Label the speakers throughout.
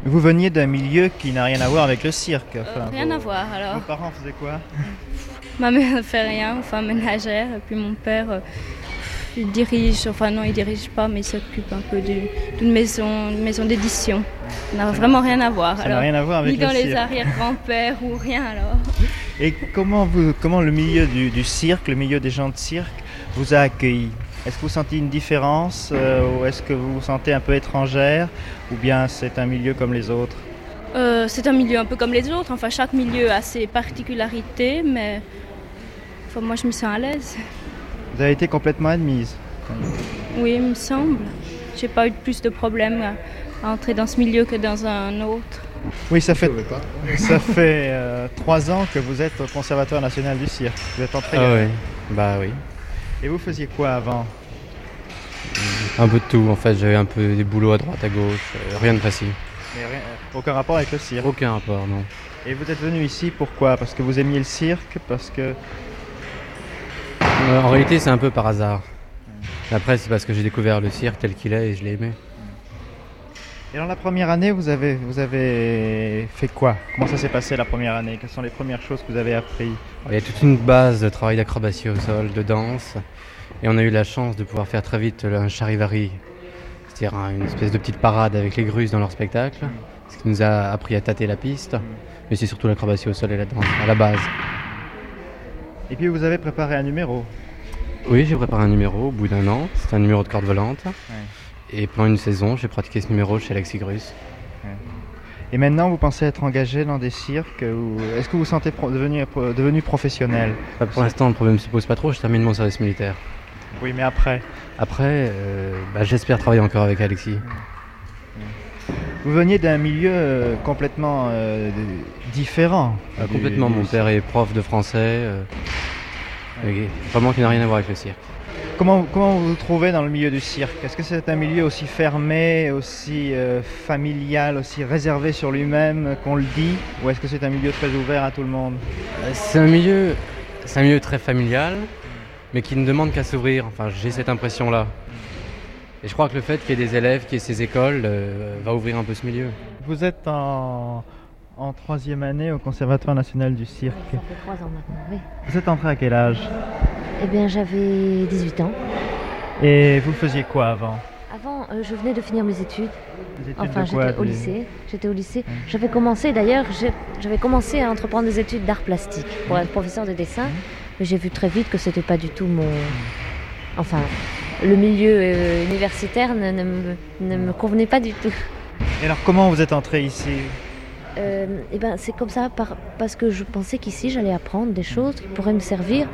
Speaker 1: Vous veniez d'un milieu qui n'a rien à voir avec le cirque.
Speaker 2: Rien à voir alors.
Speaker 1: Vos parents faisaient quoi?
Speaker 2: Ma mère ne fait rien, enfin ménagère, et puis mon père, il dirige, enfin non il dirige pas, mais il s'occupe un peu d'une maison d'édition. Ça n'a vraiment rien à voir.
Speaker 1: Ça n'a rien à voir avec
Speaker 2: ni
Speaker 1: le
Speaker 2: dans
Speaker 1: cirque.
Speaker 2: les arrière-grands-pères ou rien alors.
Speaker 1: Et comment le milieu du cirque, le milieu des gens de cirque, vous a accueilli? Est-ce que vous sentez une différence ou est-ce que vous vous sentez un peu étrangère ou bien c'est un milieu comme les autres?
Speaker 2: C'est un milieu un peu comme les autres, enfin chaque milieu a ses particularités, mais enfin, moi je me sens à l'aise.
Speaker 1: Vous avez été complètement admise?
Speaker 2: Oui, il me semble. J'ai pas eu plus de problèmes à entrer dans ce milieu que dans un autre.
Speaker 1: Oui, ça fait 3 ans que vous êtes au Conservatoire national du cirque. Vous êtes entré.
Speaker 3: Ah oui, bah oui.
Speaker 1: Et vous faisiez quoi avant?
Speaker 3: Un peu de tout, en fait, j'avais un peu des boulots à droite, à gauche, rien de précis.
Speaker 1: Mais aucun rapport avec le cirque?
Speaker 3: Aucun rapport, non.
Speaker 1: Et vous êtes venu ici pourquoi? Parce que vous aimiez le cirque? Parce que...
Speaker 3: En réalité, c'est un peu par hasard. Après, c'est parce que j'ai découvert le cirque tel qu'il est et je l'ai aimé.
Speaker 1: Et dans la première année, vous avez fait quoi? Comment ça s'est passé la première année? Quelles sont les premières choses que vous avez apprises?
Speaker 3: Il y a toute une base de travail d'acrobatie au sol, de danse. Et on a eu la chance de pouvoir faire très vite un charivari, c'est-à-dire une espèce de petite parade avec les grusses dans leur spectacle, ce qui nous a appris à tâter la piste. Mais c'est surtout l'acrobatie au sol et la danse, à la base.
Speaker 1: Et puis vous avez préparé un numéro?
Speaker 3: Oui, j'ai préparé un numéro au bout d'1 an. C'est un numéro de corde volante.
Speaker 1: Ouais.
Speaker 3: Et pendant une saison, j'ai pratiqué ce numéro chez Alexis Grus.
Speaker 1: Ouais. Et maintenant, vous pensez être engagé dans des cirques ou est-ce que vous sentez devenu professionnel?
Speaker 3: Pour l'instant, le problème ne se pose pas trop. Je termine mon service militaire.
Speaker 1: Oui, mais après?
Speaker 3: Après, j'espère travailler encore avec Alexis.
Speaker 1: Vous veniez d'un milieu complètement différent.
Speaker 3: Complètement. Mon père est prof de français. Vraiment qui n'a rien à voir avec le cirque.
Speaker 1: Comment vous vous trouvez dans le milieu du cirque? Est-ce que c'est un milieu aussi fermé, aussi familial, aussi réservé sur lui-même qu'on le dit? Ou est-ce que c'est un milieu très ouvert à tout le monde?
Speaker 3: C'est un milieu très familial, mais qui ne demande qu'à s'ouvrir. Enfin, j'ai cette impression-là. Et je crois que le fait qu'il y ait des élèves, qu'il y ait ces écoles, va ouvrir un peu ce milieu.
Speaker 1: Vous êtes en 3e année au Conservatoire national du cirque.
Speaker 4: Ça fait 3 ans maintenant, oui.
Speaker 1: Vous êtes entré à quel âge?
Speaker 4: Eh bien, j'avais 18 ans.
Speaker 1: Et vous faisiez quoi avant?
Speaker 4: Avant, je venais de finir mes études.
Speaker 1: Des études
Speaker 4: Enfin,
Speaker 1: de quoi,
Speaker 4: j'étais au lycée. J'étais au lycée. J'avais commencé à entreprendre des études d'art plastique pour être professeur de dessin. Mais j'ai vu très vite que c'était pas du tout Enfin, le milieu universitaire ne me convenait pas du tout.
Speaker 1: Et alors, comment vous êtes entré ici?
Speaker 4: Eh ben, c'est comme ça, parce que je pensais qu'ici, j'allais apprendre des choses qui pourraient me servir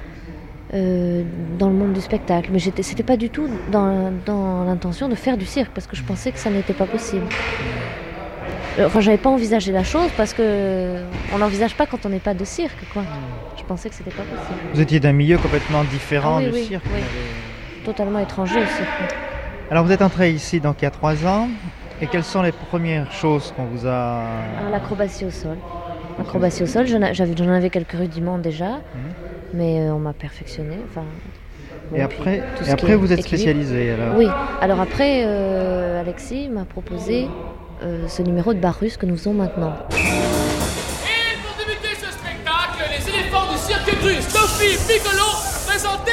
Speaker 4: dans le monde du spectacle. Mais c'était pas du tout dans l'intention de faire du cirque, parce que je pensais que ça n'était pas possible. Enfin, j'avais pas envisagé la chose, parce que on n'envisage pas quand on n'est pas de cirque, quoi. Je pensais que c'était pas possible.
Speaker 1: Vous étiez d'un milieu complètement différent du
Speaker 4: oui,
Speaker 1: cirque.
Speaker 4: oui. Totalement étranger au cirque.
Speaker 1: Alors, vous êtes entré ici donc il y a 3 ans. Et quelles sont les premières choses qu'on vous a...
Speaker 4: Alors, l'acrobatie au sol. L'acrobatie au sol, j'en avais quelques rudiments déjà, mais on m'a perfectionné. Enfin,
Speaker 1: et après vous êtes spécialisé alors?
Speaker 4: Oui, alors après, Alexis m'a proposé ce numéro de Barrus que nous faisons maintenant.
Speaker 5: Et pour débuter ce spectacle, les éléphants du cirque Grus, Sophie Piccolo, présentés